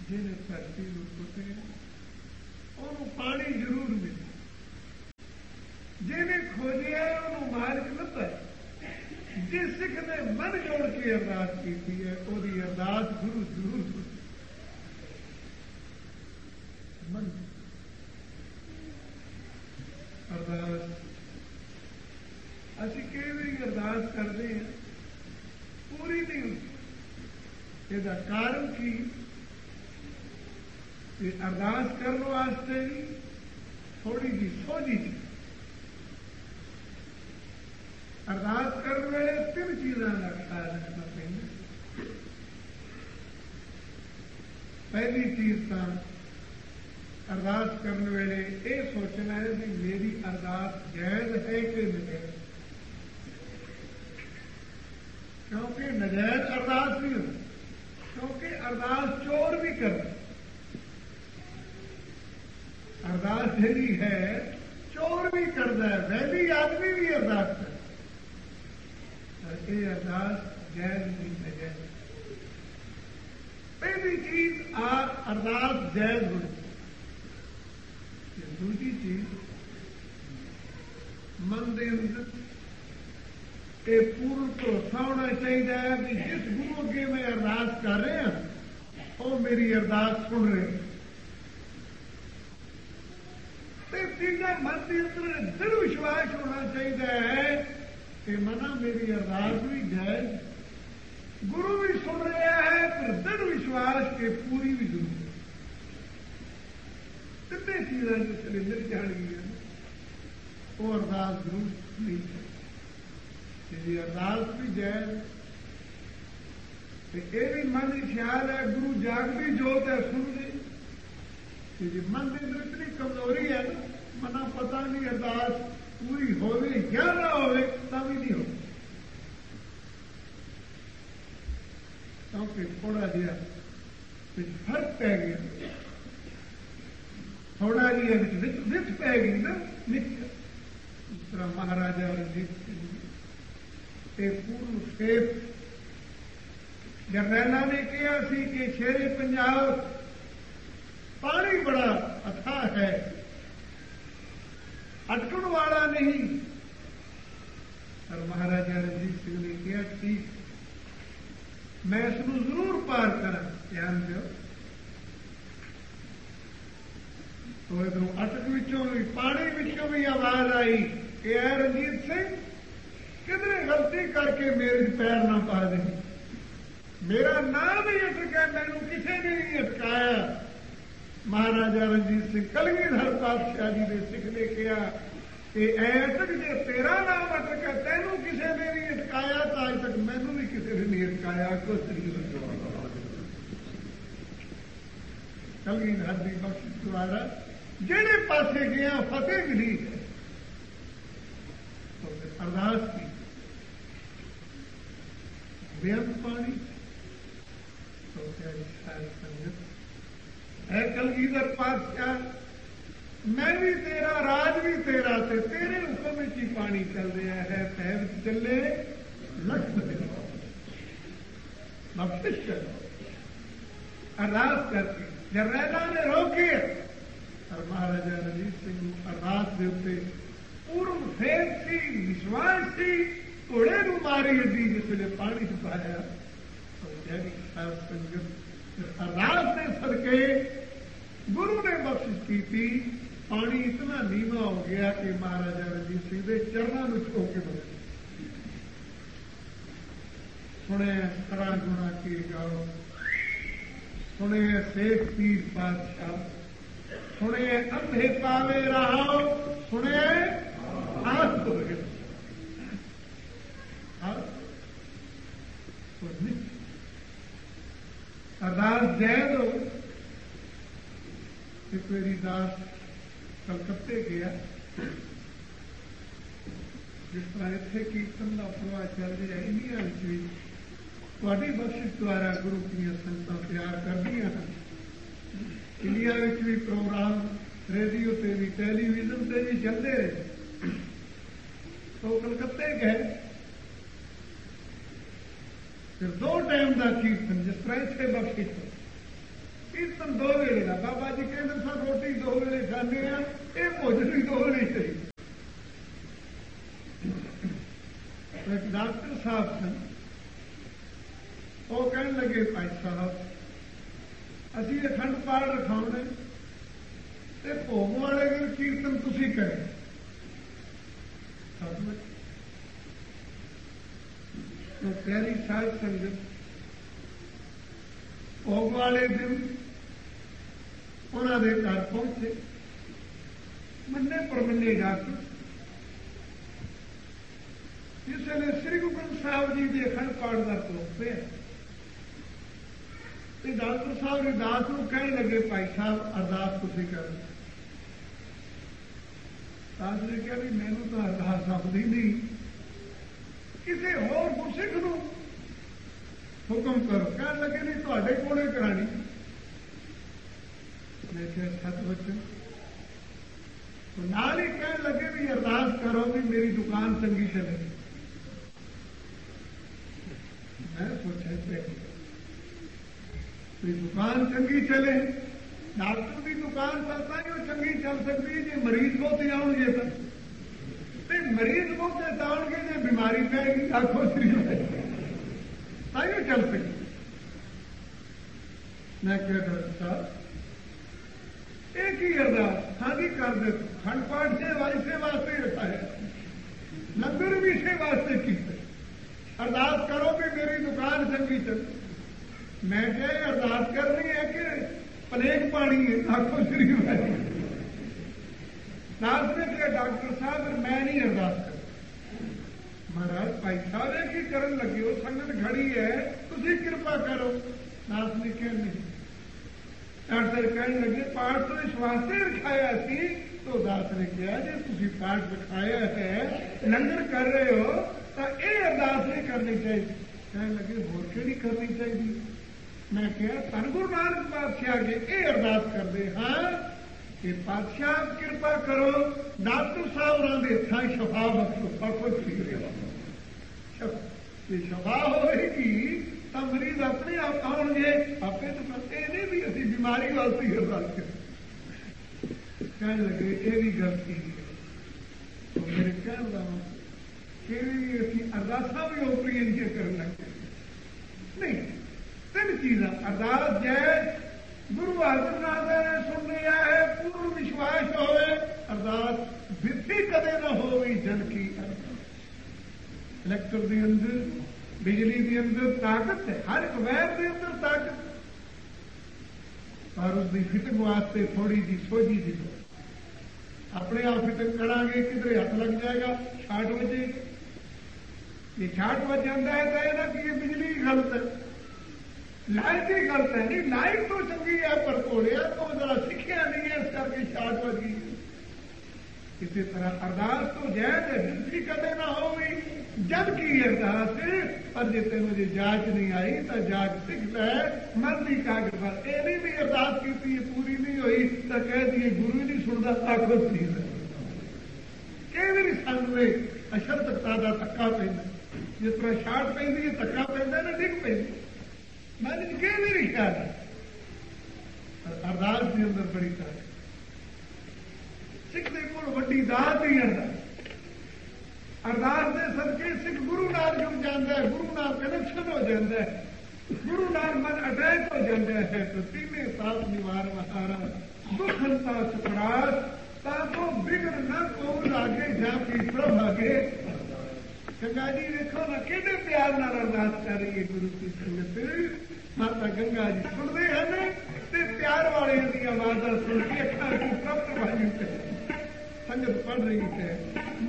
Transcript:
ਜਿਹਨੇ ਧਰਤੀ ਨੂੰ ਪੁੱਟਿਆ ਉਹਨੂੰ ਪਾਣੀ ਜ਼ਰੂਰ ਮਿਲੇ, ਜਿਹਨੇ ਖੋਜਿਆ ਉਹਨੂੰ ਮਾਰਗ ਲੱਭਾ। ਜਿਸ ਸਿੱਖ ਨੇ ਮਨ ਜੋੜ ਕੇ ਅਰਦਾਸ ਕੀਤੀ ਹੈ ਉਹਦੀ ਅਰਦਾਸ ਗੁਰੂ ਜ਼ਰੂਰ ਸੁਣੇ। ਮਨ ਅਰਦਾਸ ਅਸੀਂ ਕਈ ਵਾਰੀ ਅਰਦਾਸ ਕਰਦੇ ਹਾਂ, ਪੂਰੀ ਨਹੀਂ ਹੁੰਦੀ। ਇਹਦਾ ਕਾਰਨ ਕੀ? ਇਹ ਅਰਦਾਸ ਕਰਨ ਵਾਸਤੇ ਵੀ ਥੋੜੀ ਜਿਹੀ ਸੋਝੀ ਸੀ। ਅਰਦਾਸ ਕਰਨ ਵੇਲੇ 3 ਚੀਜ਼ਾਂ ਦਾ ਖਿਆਲ ਰੱਖਣਾ ਪੈਂਦਾ। ਪਹਿਲੀ ਚੀਜ਼ ਤਾਂ ਅਰਦਾਸ ਕਰਨ ਵੇਲੇ ਇਹ ਸੋਚਣਾ ਹੈ ਕਿ ਮੇਰੀ ਅਰਦਾਸ ਜਾਇਜ਼ ਹੈ ਕਿ ਨਜਾਇਜ਼, ਕਿਉਂਕਿ ਨਜਾਇਜ਼ ਅਰਦਾਸ ਨਹੀਂ ਹੁੰਦੀ, ਕਿਉਂਕਿ ਅਰਦਾਸ ਚੋਰ ਵੀ ਕਰਦਾ। ਅਰਦਾਸ ਜਿਹੜੀ ਹੈ ਚੋਰ ਵੀ ਕਰਦਾ ਹੈ, ਵੈਲੀ ਆਦਮੀ ਵੀ ਅਰਦਾਸ ਕਰਦਾ। ਇਹ ਅਰਦਾਸ ਜਾਇਜ਼ ਨਹੀਂ ਨਜਾਇਜ਼। ਪਹਿਲੀ ਚੀਜ਼ ਅਰਦਾਸ ਜਾਇਜ਼ ਹੋਣੀ। ਦੂਜੀ ਚੀਜ਼ ਮਨ ਦੇ ਅੰਦਰ ਇਹ ਪੂਰਨ ਭਰੋਸਾ ਹੋਣਾ ਚਾਹੀਦਾ ਹੈ ਕਿ ਜਿਸ ਗੁਰੂ ਅੱਗੇ ਮੈਂ ਅਰਦਾਸ ਕਰ ਰਿਹਾ ਉਹ ਮੇਰੀ ਅਰਦਾਸ ਸੁਣ ਰਿਹਾ। ਤੇ ਤੀਜਾ ਮਨ ਦੇ ਅੰਦਰ ਦ੍ਰਿੜ ਵਿਸ਼ਵਾਸ ਹੋਣਾ ਚਾਹੀਦਾ ਹੈ ਕਿ ਮਨਾ ਮੇਰੀ ਅਰਦਾਸ ਵੀ ਜਾਇਜ਼, ਗੁਰੂ ਵੀ ਸੁਣ ਰਿਹਾ ਹੈ, ਪਰ ਦ੍ਰਿੜ ਵਿਸ਼ਵਾਸ ਕੇ ਪੂਰੀ ਵੀ ਜ਼ਰੂਰ। ਤਿੰਨੇ ਚੀਜ਼ਾਂ ਜਿਸ ਵੇਲੇ ਮਿਲ ਜਾਣਗੀਆਂ ਉਹ ਅਰਦਾਸ ਜ਼ਰੂਰ ਨਹੀਂ ਚਾਹੀਦੀ। ਜੇ ਅਰਦਾਸ ਵੀ ਜਾਇਜ਼ ਤੇ ਇਹ ਵੀ ਮਨ ਦੀ ਖਿਆਲ ਹੈ ਗੁਰੂ ਜਾਗਦੀ ਜੋਤ ਹੈ ਸੁਣਦੇ। ਤੇ ਜੇ ਮਨ ਦੇ ਅੰਦਰ ਇਤਨੀ ਕਮਜ਼ੋਰੀ ਹੈ ਨਾ, ਮਨਾ ਪਤਾ ਨਹੀਂ ਅਰਦਾਸ ਪੂਰੀ ਹੋਵੇ ਜਾਂ ਨਾ ਹੋਵੇ ਤਾਂ ਵੀ ਨਹੀਂ ਹੋਵੇ, ਕਿਉਂਕਿ ਥੋੜਾ ਜਿਹਾ ਫਰਕ ਪੈ ਗਿਆ, ਥੋੜਾ ਜਿਹਾ ਵਿੱਚ ਪੈ ਗਈ ਨਾ ਨਿੱਕ। ਜਿਸ ਤਰ੍ਹਾਂ ਮਹਾਰਾਜਾ ਰਣਜੀਤ ਸਿੰਘ ਤੇ ਪੂਰਨ ਸੇਵ ਜਰਨੈਲਾਂ ਨੇ ਕਿਹਾ ਸੀ ਕਿ ਸ਼ੇਰੇ ਪੰਜਾਬ ਪਾਣੀ ਬੜਾ ਅਥਾਹ ਹੈ, ਅਟਕਣ ਵਾਲਾ ਨਹੀਂ। ਪਰ ਮਹਾਰਾਜਾ ਰਣਜੀਤ ਸਿੰਘ ਨੇ ਕਿਹਾ ਠੀਕ, ਮੈਂ ਇਸ ਨੂੰ ਜ਼ਰੂਰ ਪਾਰ ਕਰਾਂ। ਧਿਆਨ ਦਿਓ, तो इधरों अटक विचों भी पानी विचों भी आवाज आई कि ऐ रंजीत सिंह किधरे गलती करके मेरे पैर ना पा दे, मेरा नाम ही अटका, मैनू किसी ने नहीं अटकाया। महाराजा रंजीत सिंह कलगीधर पातशाह जी ने सिख ने कहा कि ऐ अटक जे तेरा नाम अटका, तैनू किसी ने नहीं अटकाया, तो अज तक मैनू भी किसी ने नहीं अटकाया। कलगीधर की बख्शिश द्वारा जेड़े पासे गया फतेह मिली है। तो अरदास की बेअंत पानी तो प्यारी सारी संगत है कलगीधर पातशाह, मैं भी तेरा, राज भी तेरा, ते तेरे हुक्म में ही पानी चल रहा है, पैर चले लख बख्शिश करो। अरदास करके जरनैला ने रोके और महाराजा रंजीत सिंह अरदास के उत्ते पूर्ण फेर सी, विश्वास सी, घोड़े नूं मारी अड्डी जिसले पानी च पाया। तो प्यारी साध संगत अरदास के सदके गुरु ने बख्शिश की थी। पानी इतना नीवा हो गया कि महाराजा रंजीत सिंह के चरणों में छो के बदल सुने खरा गुणा की गाओ, सुने शेख पीर पातशाह, सुने अंधे पावे रहो, सुने हाथ तो अरदास जैद हो। एक मेरी दास कलकत्ते गया, जिस तरह इतने कीर्तन का प्रवाह चल रहा इंडिया भी थोड़ी बख्शिश द्वारा गुरु की संगत तैयार कर दी हैं। इंडिया भी प्रोग्राम रेडियो से भी टेलीविजन से भी चलते रहे। तो कलकत्ते गए, फिर 2 टाइम का कीर्तन जिस तरह से बख्शिश हो, कीर्तन 2 वेले का बाबा जी कहते सर रोटी 2 वेले खाने ये भोजन भी 2 वेले चाहिए। तो एक डॉक्टर साहब सन वो कहने लगे भाई साहब असी अखंड पाठ रखाने ते भोग वाले दिन कीर्तन तुसी करें। तो प्यारी साध संगत भोग वाले दिन उन्होंने घर पहुंचे मन्ने परमन्ने डॉक्टर जिसने श्री गुरु ग्रंथ साहब जी के अखंड पाठ का भोग पे डॉक्टर साहब अरदास को कहने लगे भाई साहब अरदास तुसी करो। दास ने कहा भी मैनू तो अरदास आती नहीं किसी होर गुरसिख नूं हुक्म करो। कह लगे नहीं तुहाडे कोले करानी। मैं क्या सच बचन तो नाल ही कह लगे भी अरदास करो भी मेरी दुकान चंगी चले। मैं सोचा दुकान चंगी चले डॉक्टर की दुकान चलता ही वो चंगी चल सकती है जो मरीज बहुते आउणगे तो मरीज बहुते आउणगे जो बीमारी पैगी आखो श्री ताइयों चल सकती। मैं क्या डॉक्टर साहब एक ही अरदास खाली कर दे खंड पाठ से इसे वास्ते रखाया लंगर भी इसे वास्ते की अरदास करो भी मेरी दुकान चंगी चले। मैं क्या अरदास करनी है कि प्लेग पानी है आखो श्री नाथ ने कहा डॉक्टर साहब मैं नहीं अरदास कर। महाराज भाई साहब एक ही करन लगे हो संगत घड़ी है तुसी कृपा करो। नाथ ने कहा नहीं। डॉक्टर कहने लगे पाठ तो इस वास्ते रखाया सी। तो दास ने कहा जी तुसी पाठ रखाया है लंगर कर रहे हो तो ये अरदास नहीं करनी चाहिए। कहने लगे होर केड़ी करनी चाहिए। मैं क्या धन गुरु नानक पातशाह के ये अरदास कर दे हाँ कि पातशाह कृपा करो डॉक्टर साहब उन्होंने हथा शफा बख्शो शफा होगी तो मरीज अपने आप आउणगे आपे तो पते नहीं भी असी बीमारी वास्ते अरदास कर। कहने लगे ये भी गलती है। तो मेरे कहने का कि असी अरदासा भी ओपरी इंजे कर लगे नहीं। 3 चीजा अरदास जय गुरु हाजर नाथ ने सुन लिया है पूर्ण विश्वास होवे अरदास विधि कदे न हो जन की अरदास। इलैक्टर के अंदर बिजली के अंदर ताकत है हर एक वैर के अंदर ताकत पर उसकी फिटिंग वास्ते थोड़ी जी सोझी दी अपने आप फिटिंग करांगे किधरे हथ लग जाएगा छाट बजे ये छाट बज जाता है तो ना कि ये बिजली गलत है लाइट ही गलत है। नहीं लाइट तो चंगी है पर घोड़िया तो जरा सीखिया नहीं है इस करके छाट बज गई। इसी तरह अरदास तो जैद है कदे ना हो जब की अरदास पर जे तेन जो जांच नहीं आई तो जांच सिख लै मन की कागज पर यह नहीं भी अरदास की पूरी नहीं हुई तो कह दिए गुरु ही नहीं सुनता आखो सी कई बार संग में अशरतकता का धक्का पैदा जिस तरह छाट पैंदी है धक्का पैदा ना डिग पैंदी मन कई बार ख्याल है अरदास के अंदर बड़ी ताकत सिख के कोल वड्डी दात ही अरदास के सदके सिख गुरु नाल जुड़ जाता है गुरु नाल कनेक्शन हो जाता है गुरु नाल मन अटैच हो जाता है तो तीने साथ निवार वहारा दुखनता सुखरास ताको बिगड़ न को लागे जाके प्रभ आगे। गंगा जी देखो ना कितने प्यार नाल अरदास कर रही है गुरु की संगत माता गंगा जी सुनते हैं ते प्यार वाले दी आवाज़ सुन के अखा की प्रभ भाजी संगत पढ़ रही है।